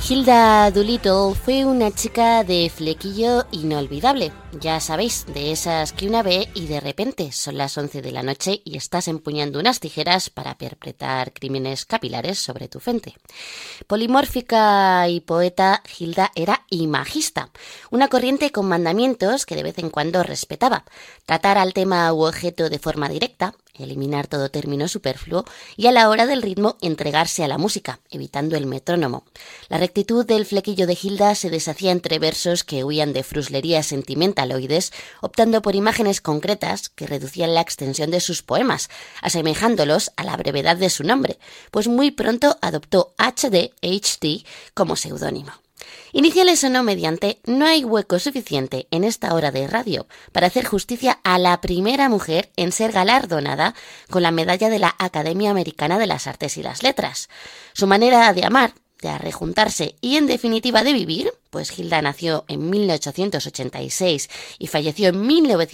Hilda Doolittle fue una chica de flequillo inolvidable. Ya sabéis, de esas que una ve y de repente son las 11 de la noche y estás empuñando unas tijeras para perpetrar crímenes capilares sobre tu frente. Polimórfica y poeta, Hilda era imagista, una corriente con mandamientos que de vez en cuando respetaba. Tratar al tema u objeto de forma directa, eliminar todo término superfluo y a la hora del ritmo entregarse a la música, evitando el metrónomo. La rectitud del flequillo de Hilda se deshacía entre versos que huían de fruslerías sentimentaloides, optando por imágenes concretas que reducían la extensión de sus poemas, asemejándolos a la brevedad de su nombre, pues muy pronto adoptó HD como seudónimo. Iniciales o no mediante, no hay hueco suficiente en esta hora de radio para hacer justicia a la primera mujer en ser galardonada con la medalla de la Academia Americana de las Artes y las Letras. Su manera de amar, de arrejuntarse y en definitiva de vivir, pues Hilda nació en 1886 y falleció en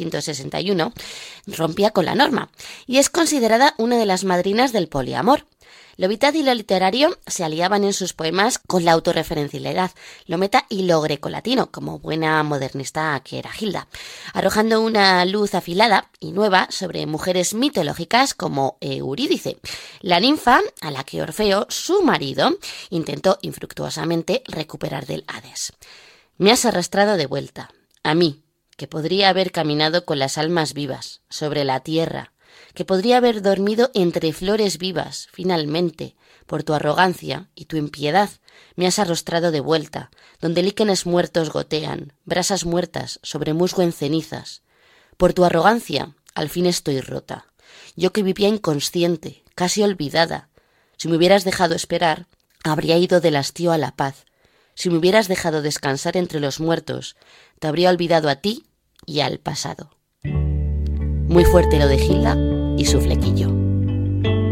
1961, rompía con la norma y es considerada una de las madrinas del poliamor. Lo vital y lo literario se aliaban en sus poemas con la autorreferencialidad, lo meta y lo grecolatino, como buena modernista que era Hilda, arrojando una luz afilada y nueva sobre mujeres mitológicas como Eurídice, la ninfa a la que Orfeo, su marido, intentó infructuosamente recuperar del Hades. Me has arrastrado de vuelta, a mí, que podría haber caminado con las almas vivas, sobre la tierra, que podría haber dormido entre flores vivas, finalmente, por tu arrogancia y tu impiedad, me has arrastrado de vuelta, donde líquenes muertos gotean, brasas muertas sobre musgo en cenizas. Por tu arrogancia, al fin estoy rota. Yo que vivía inconsciente, casi olvidada. Si me hubieras dejado esperar, habría ido del hastío a la paz. Si me hubieras dejado descansar entre los muertos, te habría olvidado a ti y al pasado. Muy fuerte lo de Hilda y su flequillo.